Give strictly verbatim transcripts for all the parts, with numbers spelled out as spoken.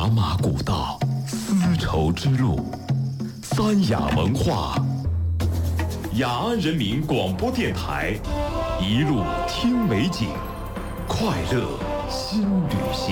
茶马古道，丝绸之路，三雅文化，雅安人民广播电台，一路听美景，快乐新旅行。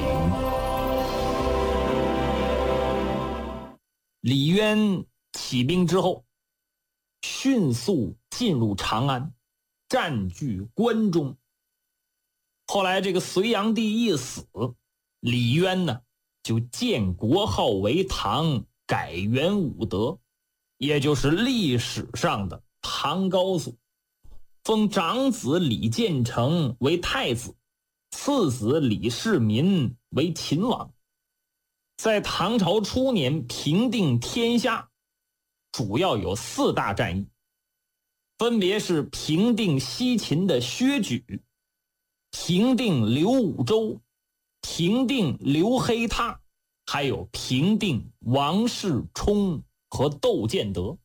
李渊起兵之后，迅速进入长安，占据关中。后来这个隋炀帝一死，李渊呢就建国号为唐，改元武德，也就是历史上的唐高祖，封长子李建成为太子，次子李世民为秦王。在唐朝初年平定天下，主要有四大战役，分别是平定西秦的薛举，平定刘武周，平定刘黑闼，还有平定王世充和窦建德。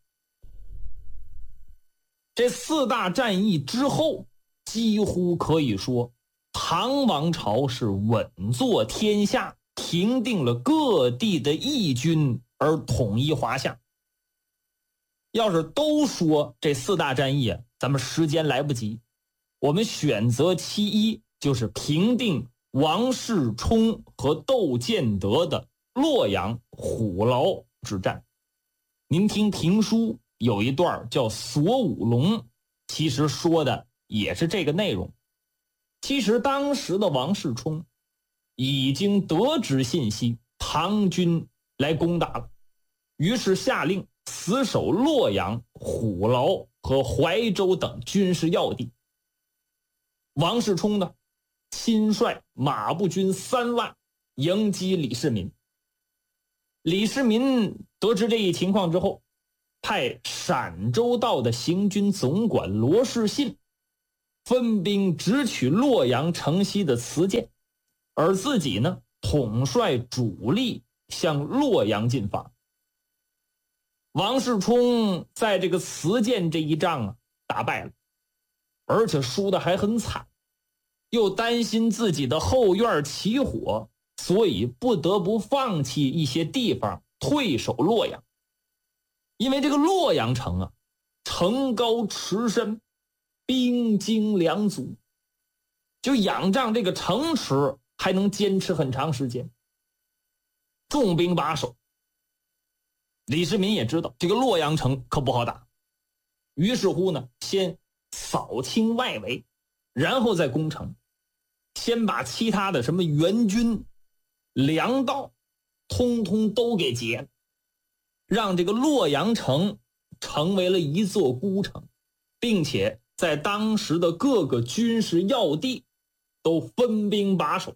这四大战役之后，几乎可以说唐王朝是稳坐天下，平定了各地的义军，而统一华夏。要是都说这四大战役啊，咱们时间来不及，我们选择其一，就是平定王世充和窦建德的洛阳虎牢之战。您听评书有一段叫锁五龙，其实说的也是这个内容。其实当时的王世充已经得知信息，唐军来攻打了，于是下令死守洛阳、虎牢和怀州等军事要地。王世充呢，亲率马步军三万迎击李世民。李世民得知这一情况之后，派陕州道的行军总管罗士信分兵直取洛阳城西的磁涧，而自己呢，统帅主力向洛阳进发。王世充在这个磁涧这一仗啊打败了，而且输得还很惨，又担心自己的后院起火，所以不得不放弃一些地方，退守洛阳。因为这个洛阳城啊，城高池深，兵精粮足，就仰仗这个城池还能坚持很长时间，重兵把守。李世民也知道这个洛阳城可不好打，于是乎呢，先扫清外围，然后再攻城，先把其他的什么援军、粮道通通都给劫了，让这个洛阳城成为了一座孤城，并且在当时的各个军事要地都分兵把守。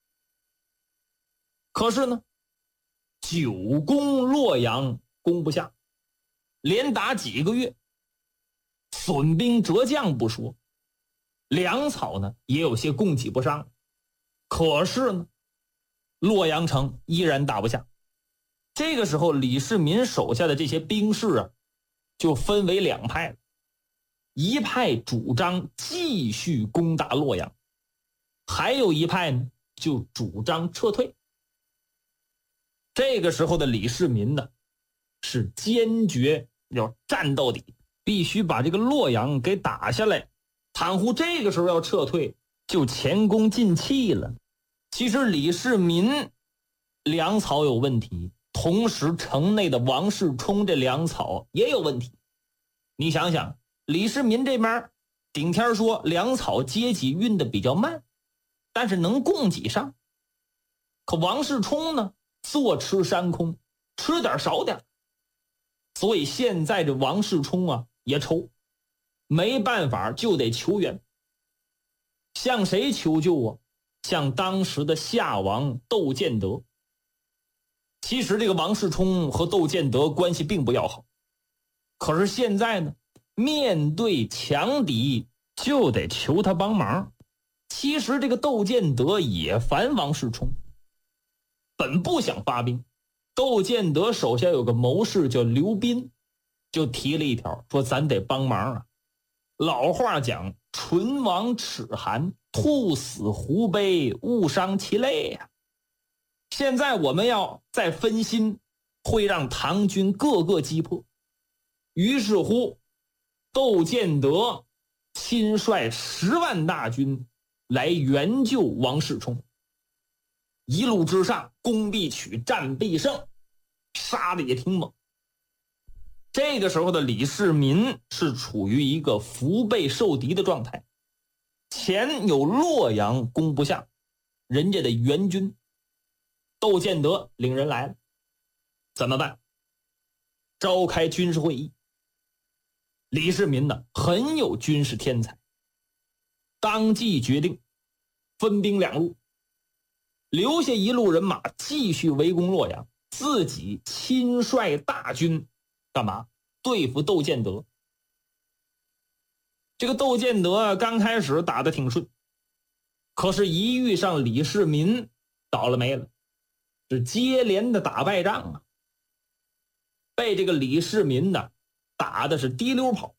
可是呢，久攻洛阳攻不下，连打几个月，损兵折将不说，粮草呢也有些供给不上。可是呢，洛阳城依然打不下。这个时候，李世民手下的这些兵士啊，就分为两派了。一派主张继续攻打洛阳，还有一派呢，就主张撤退。这个时候的李世民呢，是坚决要战到底，必须把这个洛阳给打下来。倘乎这个时候要撤退，就前功尽弃了。其实李世民粮草有问题，同时城内的王世充这粮草也有问题。你想想，李世民这边顶天说粮草接济运的比较慢，但是能供给上。可王世充呢，坐吃山空，吃点少点。所以现在这王世充啊也愁，没办法就得求援。向谁求救啊？向当时的夏王窦建德。其实这个王世充和窦建德关系并不要好，可是现在呢，面对强敌就得求他帮忙。其实这个窦建德也烦王世充，本不想发兵。窦建德手下有个谋士叫刘斌，就提了一条，说咱得帮忙啊。老话讲，唇亡齿寒，兔死狐悲，误伤其类呀、啊。 现在我们要再分心，会让唐军各个击破。于是乎，窦建德亲率十万大军来援救王世充。一路之上，攻必取，战必胜，杀的也挺猛。这个时候的李世民是处于一个腹背受敌的状态，前有洛阳攻不下，人家的援军。窦建德领人来了，怎么办？召开军事会议。李世民呢，很有军事天才，当即决定分兵两路，留下一路人马继续围攻洛阳，自己亲率大军干嘛？对付窦建德。这个窦建德啊，刚开始打得挺顺，可是一遇上李世民，倒了霉了，是接连的打败仗啊，被这个李世民呢打的是滴溜跑。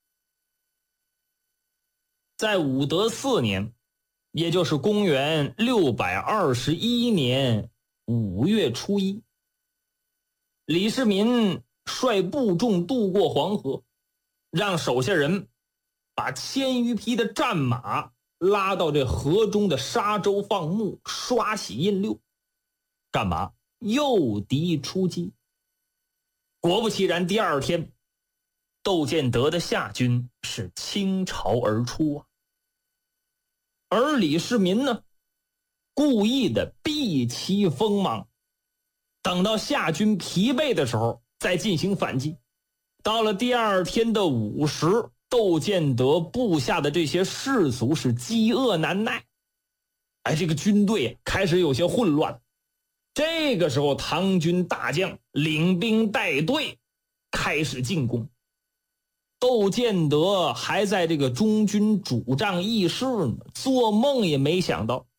在武德四年，也就是公元六百二十一年五月初一，李世民率部众渡过黄河，让手下人把千余匹的战马拉到这河中的沙洲放牧，刷洗印六，干嘛？诱敌出击。果不其然，第二天窦建德的夏军是倾巢而出啊。而李世民呢，故意的避其锋芒，等到夏军疲惫的时候再进行反击。到了第二天的午时，窦建德部下的这些士卒是饥饿难耐，哎，这个军队开始有些混乱。这个时候，唐军大将领兵带队开始进攻。窦建德还在这个中军主帐议事呢，做梦也没想到